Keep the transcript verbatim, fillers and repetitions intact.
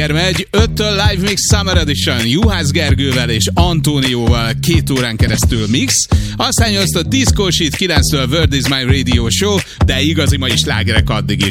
Megy öttől Live Mix Summer Edition Juhász Gergővel és Antónióval két órán keresztül mix. Aztán jössz a Disco Sheet kilenctől World is My Radio Show, de igazi mai slágerek addig is.